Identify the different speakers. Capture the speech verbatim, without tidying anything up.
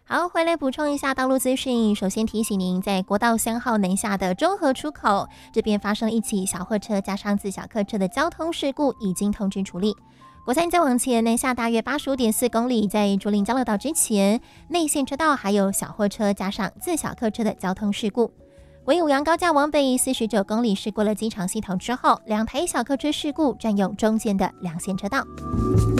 Speaker 1: 好，回来补充一下道路资讯。首先提醒您，在国道三号南下的中和出口这边发生了一起小货车加上自小客车的交通事故，已经通知处理。国三再往前南下大约八十五点四公里，在竹林交流道之前，内线车道还有小货车加上自小客车的交通事故。国一五杨高架往北四十九公里驶过了机场系统之后，两台小客车事故占用中间的两线车道。